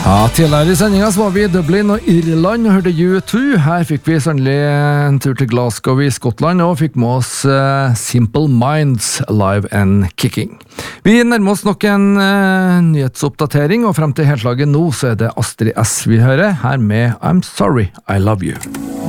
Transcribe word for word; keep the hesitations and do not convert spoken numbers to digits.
Ja, tidligere i sendingen så var vi i Dublin og Irland og hørte U to. Her fikk vi sannelig en tur til Glasgow i Skottland og fikk med oss uh, Simple Minds, Live and Kicking. Vi nærmer oss nok en uh, nyhetsoppdatering, og frem til helslaget nå så er det Astrid S vi hører, her med I'm Sorry, I Love You.